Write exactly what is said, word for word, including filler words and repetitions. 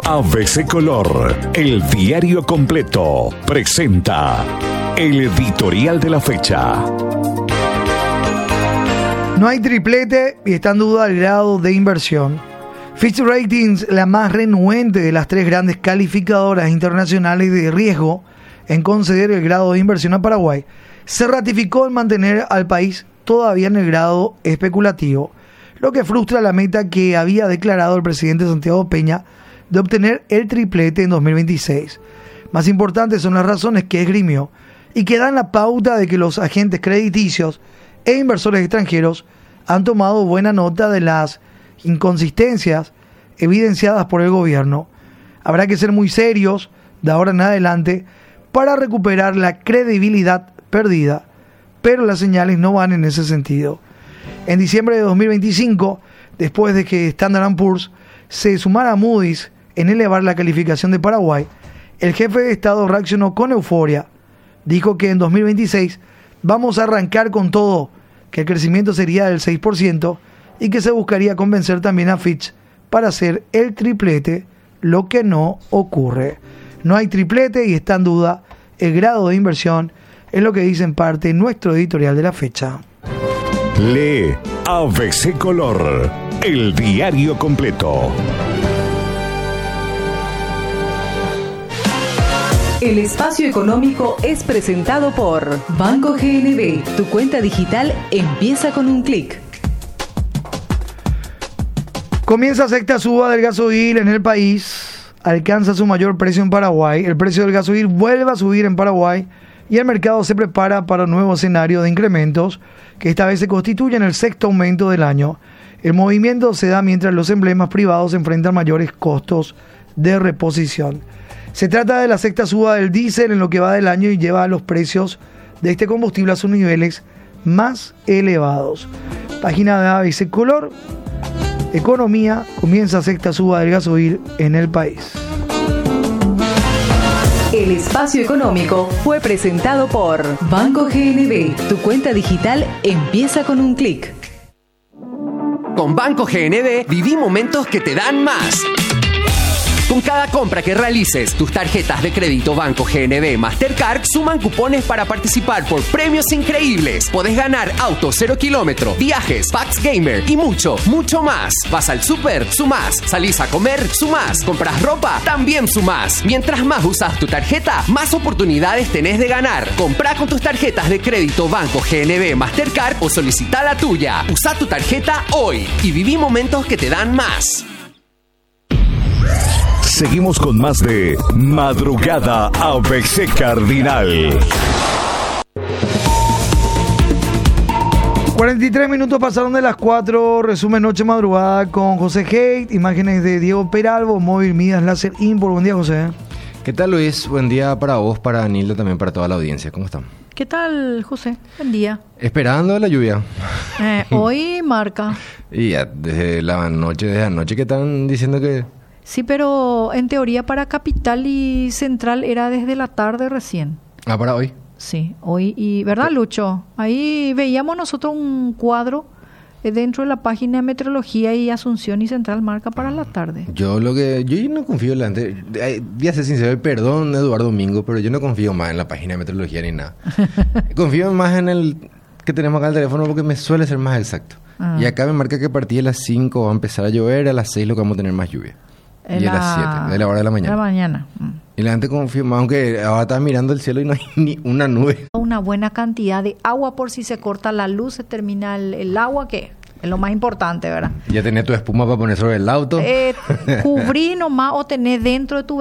A B C Color, el diario completo, presenta el editorial de la fecha. No hay triplete y está en duda el grado de inversión. Fitch Ratings, la más renuente de las tres grandes calificadoras internacionales de riesgo en conceder el grado de inversión a Paraguay, se ratificó en mantener al país todavía en el grado especulativo, lo que frustra la meta que había declarado el presidente Santiago Peña de obtener el triplete en dos mil veintiséis. Más importantes son las razones que esgrimió y que dan la pauta de que los agentes crediticios e inversores extranjeros han tomado buena nota de las inconsistencias evidenciadas por el gobierno. Habrá que ser muy serios de ahora en adelante para recuperar la credibilidad perdida, pero las señales no van en ese sentido. En diciembre de dos mil veinticinco, después de que Standard and Poor's se sumara a Moody's en elevar la calificación de Paraguay, el jefe de Estado reaccionó con euforia. Dijo que en dos mil veintiséis vamos a arrancar con todo, que el crecimiento sería del seis por ciento y que se buscaría convencer también a Fitch para hacer el triplete, lo que no ocurre. No hay triplete y está en duda el grado de inversión, es lo que dice en parte nuestro editorial de la fecha. Lee A B C Color, el diario completo. El espacio económico es presentado por Banco G N B. Tu cuenta digital empieza con un clic. Comienza sexta suba del gasoil en el país. Alcanza su mayor precio en Paraguay. El precio del gasoil vuelve a subir en Paraguay y el mercado se prepara para un nuevo escenario de incrementos que esta vez se constituyen el sexto aumento del año. El movimiento se da mientras los emblemas privados enfrentan mayores costos de reposición. Se trata de la sexta suba del diésel en lo que va del año y lleva a los precios de este combustible a sus niveles más elevados. Página de A B C Color. Economía, comienza sexta suba del gasoil en el país. El espacio económico fue presentado por Banco G N B. Tu cuenta digital empieza con un clic. Con Banco G N B viví momentos que te dan más. Con cada compra que realices, tus tarjetas de crédito Banco G N B Mastercard suman cupones para participar por premios increíbles. Podés ganar autos cero kilómetro, viajes, packs gamer y mucho, mucho más. Vas al súper, sumás. Salís a comer, sumás. Compras ropa, también sumás. Mientras más usas tu tarjeta, más oportunidades tenés de ganar. Comprá con tus tarjetas de crédito Banco G N B Mastercard o solicita la tuya. Usá tu tarjeta hoy y viví momentos que te dan más. Seguimos con más de Madrugada A B C Cardinal. cuarenta y tres minutos pasaron de las cuatro. Resumen Noche Madrugada con José Haidt. Imágenes de Diego Peralvo. Móvil Midas Láser Import. Buen día, José. ¿Qué tal, Luis? Buen día para vos, para Nilda, también para toda la audiencia. ¿Cómo están? ¿Qué tal, José? Buen día. Esperando la lluvia. Eh, hoy marca. Y ya desde la noche, desde anoche que están diciendo que... Sí, pero en teoría para Capital y Central era desde la tarde recién. Ah, para hoy. Sí, hoy. Y ¿verdad, Lucho? Ahí veíamos nosotros un cuadro dentro de la página de Meteorología y Asunción y Central marca para la tarde. Yo lo que... Yo no confío en la gente... Voy a ser sincero, perdón, Eduardo Domingo, pero yo no confío más en la página de Meteorología ni nada. Confío más en el que tenemos acá en el teléfono porque me suele ser más exacto. Ah. Y acá me marca que a partir de las cinco va a empezar a llover, a las seis lo que vamos a tener más lluvia. Y la... a las siete, de la hora de la mañana. De la mañana. Mm. Y la gente confía más, aunque ahora está mirando el cielo y no hay ni una nube. Una buena cantidad de agua por si se corta la luz, se termina el, el agua, que es lo más importante, ¿verdad? Ya tenés tu espuma para poner sobre el auto. Eh, cubrí nomás o tenés dentro de tu